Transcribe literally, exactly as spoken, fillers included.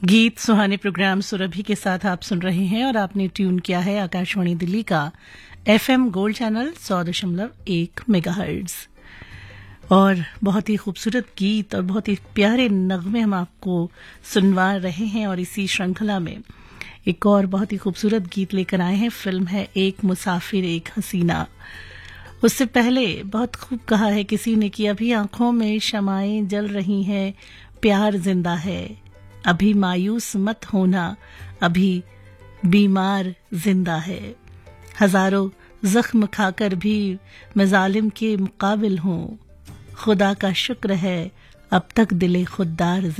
गीत सुहाने प्रोग्राम सुरभि के साथ आप सुन रहे हैं और आपने ट्यून किया है आकाशवाणी दिल्ली का एफएम गोल्ड चैनल सौ दशमलव एक मेगाहर्ट्ज। और बहुत ही खूबसूरत गीत और बहुत ही प्यारे नगमे हम आपको सुनवा रहे हैं। और इसी श्रृंखला में एक और बहुत ही खूबसूरत गीत लेकर आए हैं। फिल्म है एक मुसाफिर एक हसीना। उससे पहले बहुत खूब कहा है किसी ने कि अभी आंखों में शमाएं जल रही हैं, प्यार जिंदा है, अभी मायूस मत होना, अभी बीमार जिंदा है। हजारों जख्म खाकर भी मैं जालिम के मुकाबिल हूँ, खुदा का शुक्र है अब तक दिले खुददार